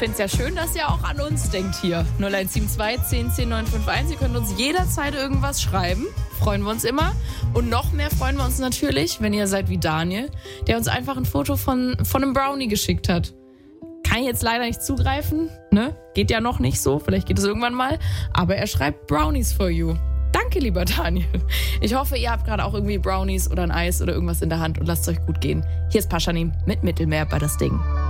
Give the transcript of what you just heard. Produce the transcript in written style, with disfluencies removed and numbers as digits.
finde es ja schön, dass ihr auch an uns denkt hier. 0172 10 10 951. Ihr könnt uns jederzeit irgendwas schreiben. Freuen wir uns immer. Und noch mehr freuen wir uns natürlich, wenn ihr seid wie Daniel, der uns einfach ein Foto von einem Brownie geschickt hat. Kann ich jetzt leider nicht zugreifen, ne? Geht ja noch nicht so, vielleicht geht es irgendwann mal. Aber er schreibt Brownies for you. Danke, lieber Daniel. Ich hoffe, ihr habt gerade auch irgendwie Brownies oder ein Eis oder irgendwas in der Hand und lasst es euch gut gehen. Hier ist Paschanim mit Mittelmeer bei das Ding.